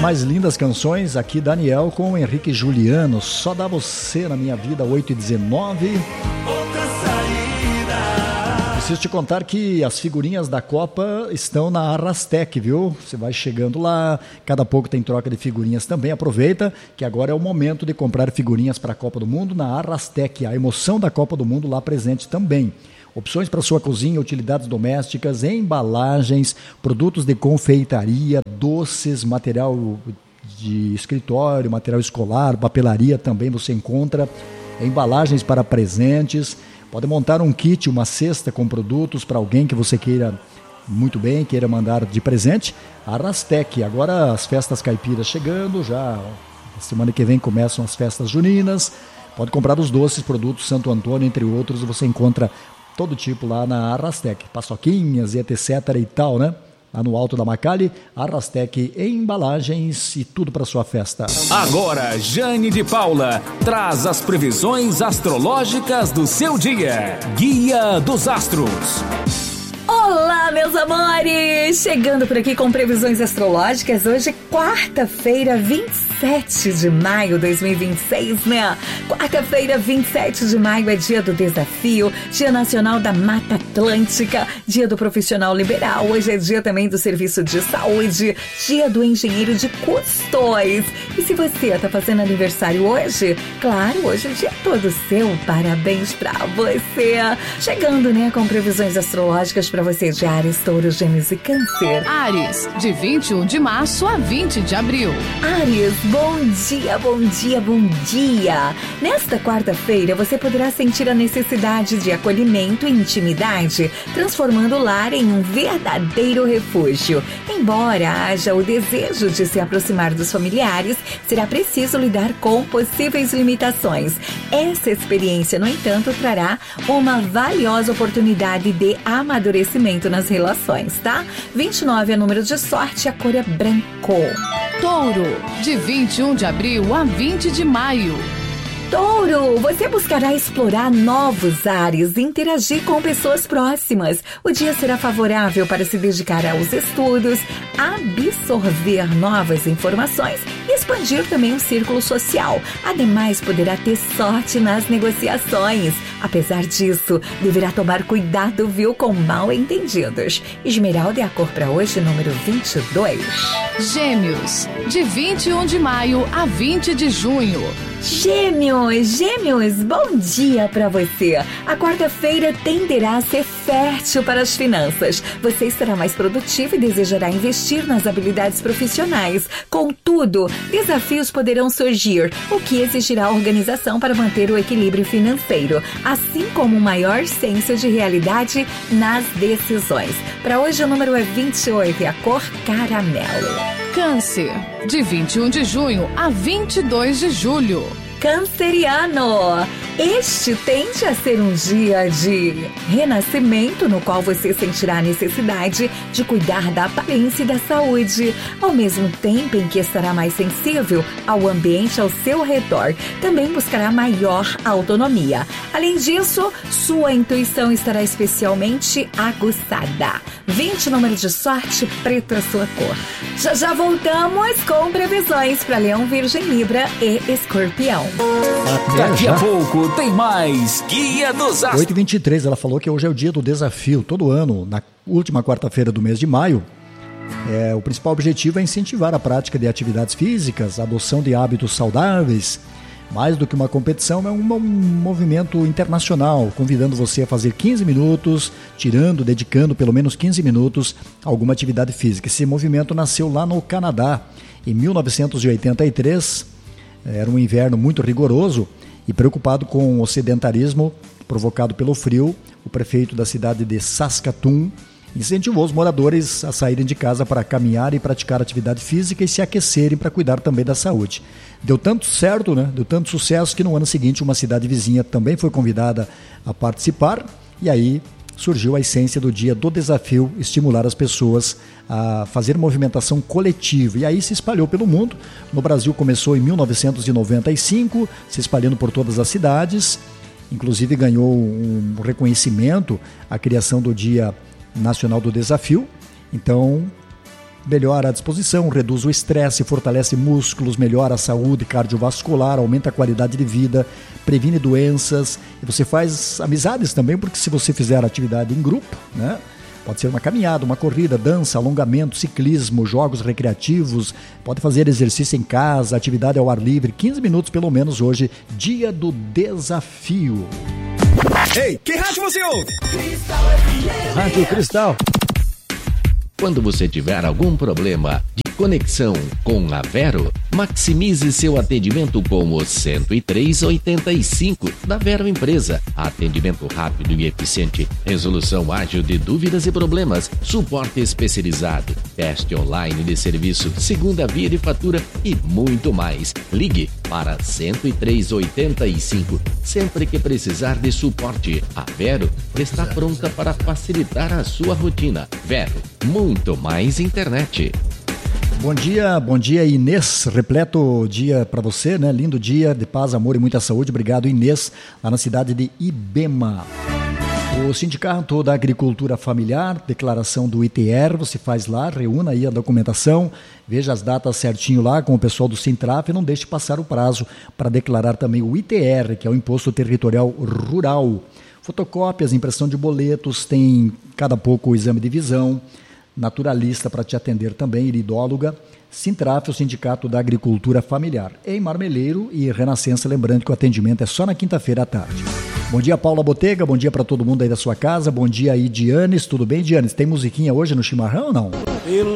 mais lindas canções aqui, Daniel com o Henrique Juliano, Só Dá Você na Minha Vida, 8h19. Preciso te contar que as figurinhas da Copa estão na Arrastec, viu? Você vai chegando lá, cada pouco tem troca de figurinhas também. Aproveita que agora é o momento de comprar figurinhas para a Copa do Mundo na Arrastec, a emoção da Copa do Mundo lá presente também. Opções para sua cozinha, utilidades domésticas, embalagens, produtos de confeitaria, doces, material de escritório, material escolar, papelaria também você encontra, embalagens para presentes. Pode montar um kit, uma cesta com produtos para alguém que você queira muito bem, queira mandar de presente. Arrastec, agora as festas caipiras chegando, já semana que vem começam as festas juninas. Pode comprar os doces, produtos Santo Antônio, entre outros, você encontra todo tipo lá na Arrastec, paçoquinhas e etc e tal, né? Lá no Alto da Macali, Arrastec, embalagens e tudo para sua festa. Agora, Jane de Paula traz as previsões astrológicas do seu dia. Guia dos Astros. Olá, meus amores! Chegando por aqui com previsões astrológicas. Hoje é quarta-feira, 27 de maio de 2026, né? Quarta-feira, 27 de maio é dia do desafio, dia nacional da Mata Atlântica, dia do profissional liberal. Hoje é dia também do serviço de saúde, dia do engenheiro de custóis. E se você tá fazendo aniversário hoje, claro, hoje é o dia todo seu. Parabéns pra você! Chegando, né, com previsões astrológicas para você de Áries, Touro, Gêmeos e Câncer. Áries, de 21 de março a 20 de abril. Áries, bom dia, bom dia, bom dia. Nesta quarta-feira, você poderá sentir a necessidade de acolhimento e intimidade, transformando o lar em um verdadeiro refúgio. Embora haja o desejo de se aproximar dos familiares, será preciso lidar com possíveis limitações. Essa experiência, no entanto, trará uma valiosa oportunidade de amadurecimento nas relações, tá? 29 é número de sorte, a cor é branco. Touro, de 21 de abril a 20 de maio. Touro, você buscará explorar novos ares e interagir com pessoas próximas. O dia será favorável para se dedicar aos estudos, absorver novas informações e expandir também o círculo social. Ademais, poderá ter sorte nas negociações. Apesar disso, deverá tomar cuidado, viu, com mal-entendidos. Esmeralda é a cor para hoje, número 22. Gêmeos, de 21 de maio a 20 de junho. Gêmeos, bom dia para você. A quarta-feira tenderá a ser fértil para as finanças. Você estará mais produtivo e desejará investir nas habilidades profissionais. Contudo, desafios poderão surgir, o que exigirá organização para manter o equilíbrio financeiro, assim como um maior senso de realidade nas decisões. Para hoje o número é 28 e a cor caramelo. Câncer, de 21 de junho a 22 de julho. Canceriano, este tende a ser um dia de renascimento no qual você sentirá a necessidade de cuidar da aparência e da saúde, ao mesmo tempo em que estará mais sensível ao ambiente ao seu redor. Também buscará maior autonomia. Além disso, sua intuição estará especialmente aguçada. 20, número de sorte, preto é sua cor. Já voltamos com previsões para Leão, Virgem, Libra e Escorpião. Daqui a pouco tem mais Guia dos Astros. 8h23, ela falou que hoje é o dia do desafio. Todo ano, na última quarta-feira do mês de maio, o principal objetivo é incentivar a prática de atividades físicas, a adoção de hábitos saudáveis. Mais do que uma competição, é um movimento internacional, convidando você a fazer 15 minutos, dedicando pelo menos 15 minutos a alguma atividade física. Esse movimento nasceu lá no Canadá, em 1983. Era um inverno muito rigoroso e, preocupado com o sedentarismo provocado pelo frio, o prefeito da cidade de Saskatoon incentivou os moradores a saírem de casa para caminhar e praticar atividade física e se aquecerem para cuidar também da saúde. Deu tanto certo, né? Deu tanto sucesso que no ano seguinte uma cidade vizinha também foi convidada a participar e aí surgiu a essência do dia do desafio, estimular as pessoas a fazer movimentação coletiva. E aí se espalhou pelo mundo. No Brasil começou em 1995, se espalhando por todas as cidades. Inclusive ganhou um reconhecimento a criação do Dia Nacional do Desafio. Então, melhora a disposição, reduz o estresse, fortalece músculos, melhora a saúde cardiovascular, aumenta a qualidade de vida, previne doenças. E você faz amizades também, porque se você fizer atividade em grupo, né? Pode ser uma caminhada, uma corrida, dança, alongamento, ciclismo, jogos recreativos, pode fazer exercício em casa, atividade ao ar livre, 15 minutos pelo menos hoje, dia do desafio. Ei, que rádio você ouve? Rádio Cristal. Quando você tiver algum problema de conexão com a Vero, maximize seu atendimento com o 10385 da Vero Empresa. Atendimento rápido e eficiente, resolução ágil de dúvidas e problemas, suporte especializado, teste online de serviço, segunda via de fatura e muito mais. Ligue para 10385 sempre que precisar de suporte. A Vero está pronta para facilitar a sua rotina. Vero, muito mais internet. Bom dia Inês, repleto dia para você, né? Lindo dia de paz, amor e muita saúde. Obrigado, Inês, lá na cidade de Ibema. O Sindicato da Agricultura Familiar, declaração do ITR, você faz lá, reúna aí a documentação, veja as datas certinho lá com o pessoal do Sintraf e não deixe passar o prazo para declarar também o ITR, que é o Imposto Territorial Rural. Fotocópias, impressão de boletos, tem cada pouco o exame de visão, naturalista para te atender também, iridóloga, Sintraf, o Sindicato da Agricultura Familiar. Em Marmeleiro e Renascença, lembrando que o atendimento é só na quinta-feira à tarde. Bom dia, Paula Botega, bom dia para todo mundo aí da sua casa, bom dia aí, Dianes, tudo bem, Dianes? Tem musiquinha hoje no chimarrão ou não?